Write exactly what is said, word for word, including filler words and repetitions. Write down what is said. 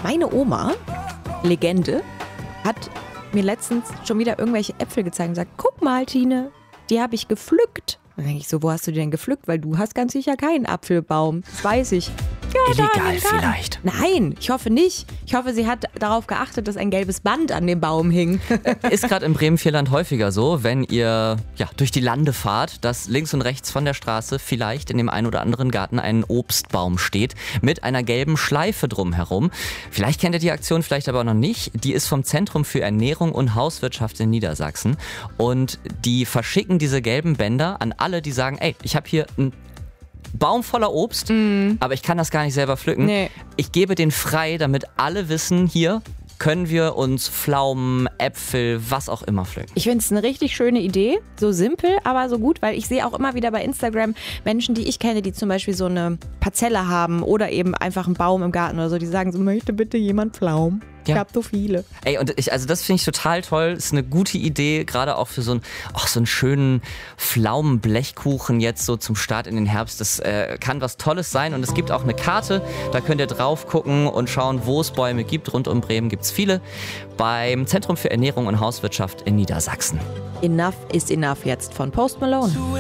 Meine Oma, Legende, hat mir letztens schon wieder irgendwelche Äpfel gezeigt und gesagt, guck mal, Tine, die habe ich gepflückt. Dann denke ich so, wo hast du die denn gepflückt? Weil du hast ganz sicher keinen Apfelbaum. Das weiß ich. Ja, illegal vielleicht. Nein, ich hoffe nicht. Ich hoffe, sie hat darauf geachtet, dass ein gelbes Band an dem Baum hing. Ist gerade im Bremen-Vierland häufiger so, wenn ihr ja, durch die Lande fahrt, dass links und rechts von der Straße vielleicht in dem einen oder anderen Garten ein Obstbaum steht mit einer gelben Schleife drumherum. Vielleicht kennt ihr die Aktion, vielleicht aber auch noch nicht. Die ist vom Zentrum für Ernährung und Hauswirtschaft in Niedersachsen. Und die verschicken diese gelben Bänder an alle, die sagen, ey, ich habe hier ein Baum voller Obst, mm. aber ich kann das gar nicht selber pflücken. Nee. Ich gebe den frei, damit alle wissen, hier können wir uns Pflaumen, Äpfel, was auch immer pflücken. Ich finde es eine richtig schöne Idee. So simpel, aber so gut, weil ich sehe auch immer wieder bei Instagram Menschen, die ich kenne, die zum Beispiel so eine Parzelle haben oder eben einfach einen Baum im Garten oder so, die sagen so, möchte bitte jemand Pflaumen? Ich Ja. habe so viele. Ey, und ich, also das finde ich total toll. Ist eine gute Idee, gerade auch für so einen, auch so einen schönen Pflaumenblechkuchen jetzt so zum Start in den Herbst. Das äh, kann was Tolles sein. Und es gibt auch eine Karte, da könnt ihr drauf gucken und schauen, wo es Bäume gibt. Rund um Bremen gibt es viele. Beim Zentrum für Ernährung und Hauswirtschaft in Niedersachsen. Enough is enough jetzt von Post Malone.